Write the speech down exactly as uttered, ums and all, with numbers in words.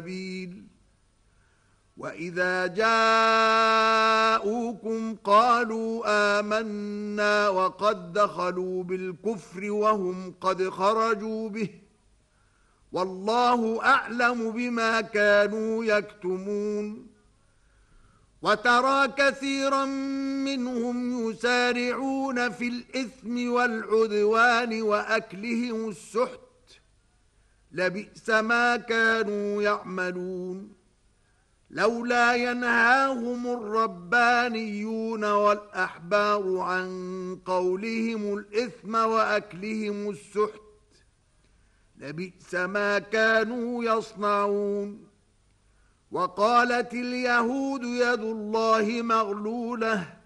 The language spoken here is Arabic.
وإذا جاءوكم قالوا آمنا وقد دخلوا بالكفر وهم قد خرجوا به والله أعلم بما كانوا يكتمون وترى كثيرا منهم يسارعون في الإثم والعدوان وأكلهم السحت لبئس ما كانوا يعملون لولا ينهاهم الربانيون والأحبار عن قولهم الإثم وأكلهم السحت لبئس ما كانوا يصنعون وقالت اليهود يد الله مغلولة